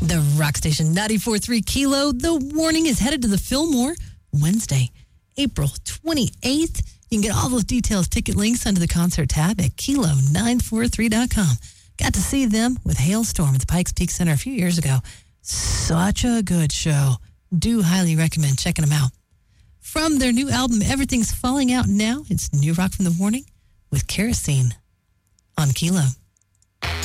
The Rock Station 94.3 Kilo. The Warning is headed to the Fillmore Wednesday, April 28th. You can get all those details, ticket links under the concert tab at kilo943.com. Got to see them with Hailstorm at the Pikes Peak Center a few years ago. Such a good show. Do highly recommend checking them out. From their new album, Everything's Falling Out Now, it's New Rock from the Warning with Kerosene on Kilo.